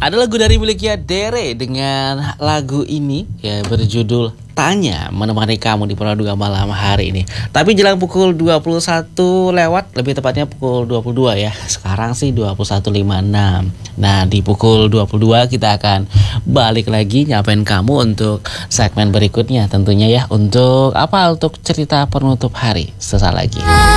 Ada lagu dari miliknya Dere dengan lagu ini ya berjudul Tanya, menemani kamu di Pura 2 malam hari ini. Tapi jelang pukul 21 lewat, lebih tepatnya pukul 22 ya. Sekarang sih 21.56. Nah, di pukul 22 kita akan balik lagi nyapain kamu untuk segmen berikutnya tentunya ya. Untuk apa? Untuk cerita penutup hari sesaat lagi.